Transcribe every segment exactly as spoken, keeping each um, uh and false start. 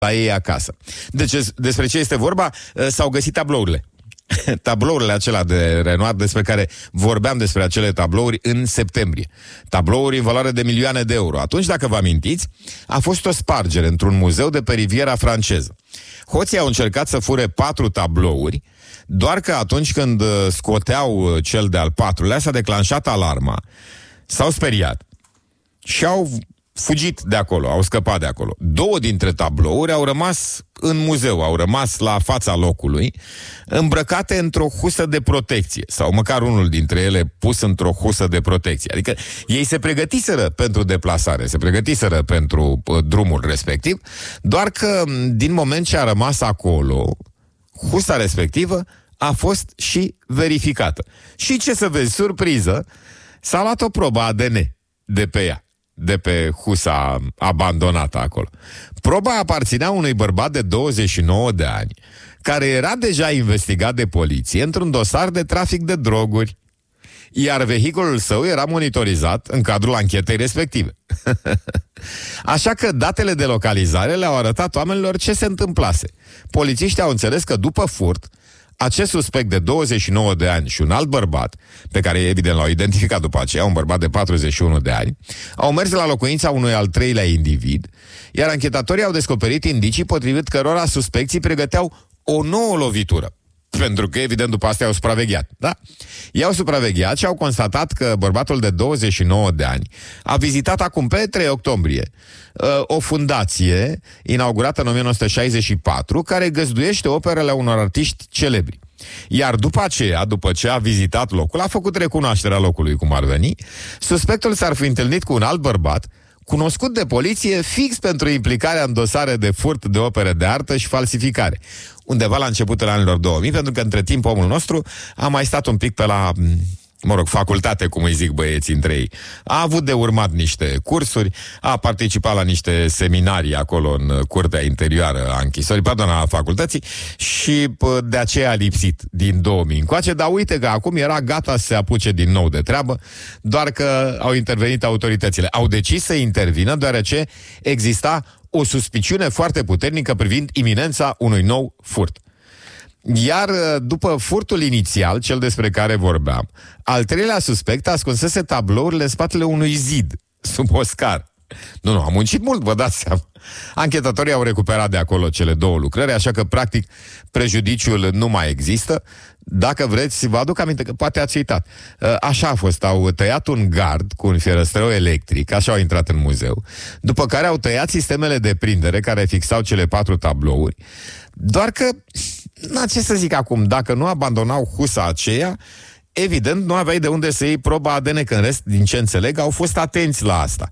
la ei acasă. Deci despre ce este vorba? S-au găsit tablourile. Tablourile acelea de Renoir despre care vorbeam, despre acele tablouri în septembrie. Tablouri în valoare de milioane de euro. Atunci, dacă vă amintiți, a fost o spargere într-un muzeu de pe Riviera franceză. Hoții au încercat să fure patru tablouri, doar că atunci când scoteau cel de-al patrulea, s-a declanșat alarma, s-au speriat și au fugit de acolo, au scăpat de acolo. Două dintre tablouri au rămas în muzeu, au rămas la fața locului, îmbrăcate într-o husă de protecție, sau măcar unul dintre ele pus într-o husă de protecție. Adică ei se pregătiseră pentru deplasare, se pregătiseră pentru uh, drumul respectiv, doar că din moment ce a rămas acolo, husa respectivă a fost și verificată. Și ce să vezi, surpriză, s-a luat o probă A D N de pe ea, de pe husa abandonată acolo. Proba aparținea unui bărbat de douăzeci și nouă de ani, care era deja investigat de poliție într-un dosar de trafic de droguri, iar vehiculul său era monitorizat în cadrul anchetei respective. Așa că datele de localizare le-au arătat oamenilor ce se întâmplase. Polițiștii au înțeles că după furt, acest suspect de douăzeci și nouă de ani și un alt bărbat, pe care evident l-au identificat după aceea, un bărbat de patruzeci și unu de ani, au mers la locuința unui al treilea individ, iar anchetatorii au descoperit indicii potrivit cărora suspecții pregăteau o nouă lovitură. Pentru că, evident, după asta i-au supravegheat, da? I-au supravegheat și au constatat că bărbatul de douăzeci și nouă de ani a vizitat acum pe trei octombrie o fundație inaugurată în o mie nouă sute șaizeci și patru, care găzduiește operele unor artiști celebri. Iar după aceea, după ce a vizitat locul, a făcut recunoașterea locului, cum ar veni, suspectul s-ar fi întâlnit cu un alt bărbat cunoscut de poliție fix pentru implicarea în dosare de furt de opere de artă și falsificare, undeva la începutul anilor două mii, pentru că între timp omul nostru a mai stat un pic pe la, mă rog, facultate, cum îi zic băieții între ei. A avut de urmat niște cursuri, a participat la niște seminarii acolo în curtea interioară a închisorii, pardon, a facultății, și de aceea a lipsit din două mii încoace, dar uite că acum era gata să se apuce din nou de treabă, doar că au intervenit autoritățile. Au decis să intervină deoarece exista o suspiciune foarte puternică privind iminența unui nou furt. Iar după furtul inițial, cel despre care vorbeam, al treilea suspect ascunsese tablourile în spatele unui zid, sub o scară. Nu, nu, a muncit mult, vă dați seama. Anchetatorii au recuperat de acolo cele două lucrări, așa că, practic, prejudiciul nu mai există. Dacă vreți, vă aduc aminte că poate ați uitat. Așa a fost, au tăiat un gard cu un fierăstrău electric, așa au intrat în muzeu, după care au tăiat sistemele de prindere care fixau cele patru tablouri, doar că, na, ce să zic acum, dacă nu abandonau husa aceea, evident, nu aveai de unde să iei proba A D N, că în rest, din ce înțeleg, au fost atenți la asta.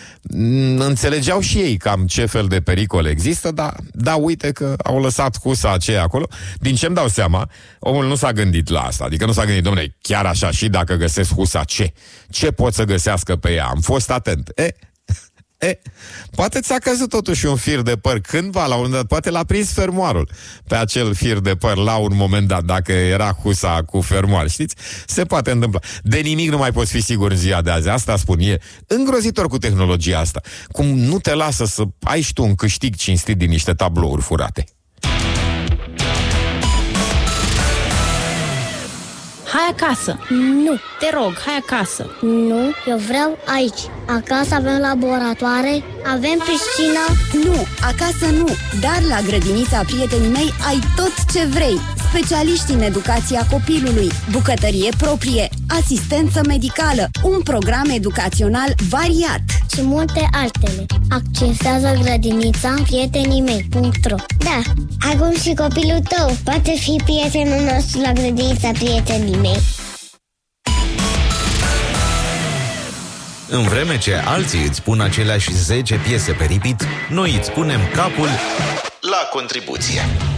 Înțelegeau și ei cam ce fel de pericol există, dar da, uite că au lăsat husa aceea acolo. Din ce-mi dau seama, omul nu s-a gândit la asta. Adică nu s-a gândit, dom'le, chiar așa, și dacă găsesc husa, ce? Ce pot să găsească pe ea? Am fost atent. E, e, poate ți-a căzut totuși un fir de păr cândva, la un dat, poate l-a prins fermoarul pe acel fir de păr la un moment dat, dacă era husa cu fermoar, știți? Se poate întâmpla. De nimic nu mai poți fi sigur în ziua de azi. Asta spun, e îngrozitor cu tehnologia asta. Cum nu te lasă să ai și tu un câștig cinstit din niște tablouri furate. Hai acasă! Nu. Te rog, hai acasă! Nu, eu vreau aici. Acasă avem laboratoare, avem piscină. Nu, acasă nu, dar la grădinița prietenii mei ai tot ce vrei. Specialiști în educația copilului, bucătărie proprie, asistență medicală, un program educațional variat Și multe altele. Accesează grădinița prietenii mei punct ro. Da, acum și copilul tău poate fi prietenul nostru la grădinița prietenii mei. În vreme ce alții îți pun aceleași zece piese pe repeat, noi îți punem capul la contribuție.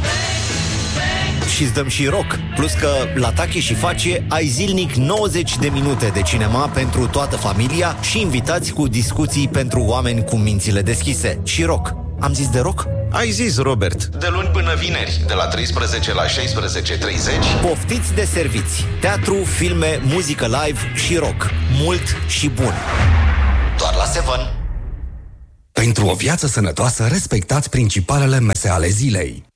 Și îți dăm și rock. Plus că la Tachi și Facie ai zilnic nouăzeci de minute de cinema pentru toată familia și invitați cu discuții pentru oameni cu mințile deschise. Și rock. Am zis de rock? Ai zis, Robert. De luni până vineri, de la treisprezece la șaisprezece treizeci. Poftiți de serviți. Teatru, filme, muzică live și rock. Mult și bun. Doar la Seven. Pentru o viață sănătoasă, respectați principalele mese ale zilei.